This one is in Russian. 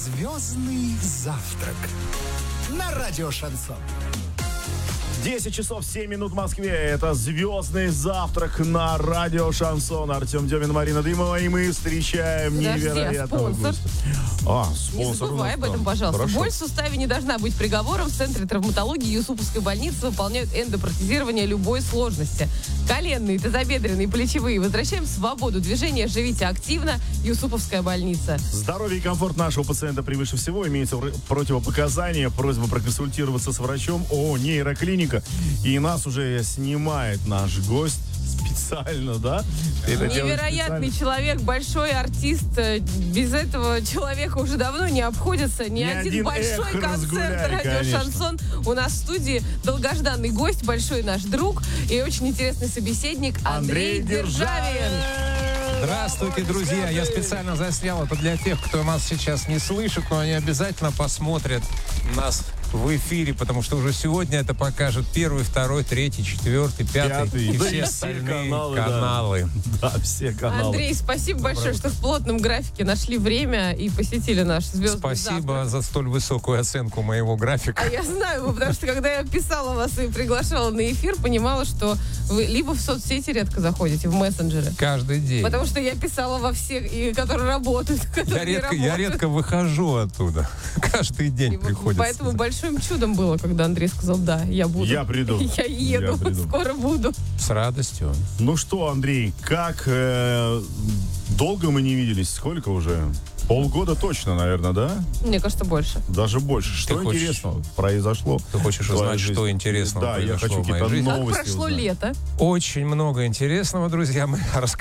Звездный завтрак на радио Шансон. 10 часов 7 минут в Москве. Это «Звездный завтрак» на радио «Шансон». Артем Демин, Марина Дымова. И мы встречаем невероятного гостя. Спонсор. Не забывай об этом, пожалуйста. Хорошо. Боль в суставе не должна быть приговором. В Центре травматологии Юсуповской больницы выполняют эндопротезирование любой сложности. Коленные, тазобедренные, плечевые. Возвращаем свободу движения. Живите активно. Юсуповская больница. Здоровье и комфорт нашего пациента превыше всего. Имеется противопоказания. Просьба проконсультироваться с врачом. Нейроклиника. И нас уже снимает наш гость специально, да? Невероятный человек, большой артист. Без этого человека уже давно не обходится ни один большой концерт радио «Шансон». У нас в студии долгожданный гость, большой наш друг и очень интересный собеседник Андрей Державин. Здравствуйте, друзья. Я специально заснял это для тех, кто нас сейчас не слышит, но они обязательно посмотрят нас в эфире, потому что уже сегодня это покажет 1, 2, 3, 4, 5 и все остальные каналы. Да, все каналы. Андрей, спасибо большое, что в плотном графике нашли время и посетили наш «Звездный Спасибо завтрак. за столь высокую оценку моего графика. А я знаю, потому что когда я писала вас и приглашала на эфир, понимала, что вы либо в соцсети редко заходите, в мессенджеры. Каждый день. Потому что я писала во всех, и которые работают, которые не Я работают. редко выхожу оттуда. Каждый день приходится. Поэтому большим чудом было, когда Андрей сказал: да, я буду. Я приду. Я еду, скоро буду. С радостью. Ну что, Андрей, как долго мы не виделись? Сколько уже? Полгода точно, наверное, да? Мне кажется, больше. Даже больше. Что интересного произошло? Ты хочешь в твоей узнать, жизни? что интересного Да, я произошло хочу в моей какие-то жизни? Как новости прошло узнать. лето? Очень много интересного, друзья. Мы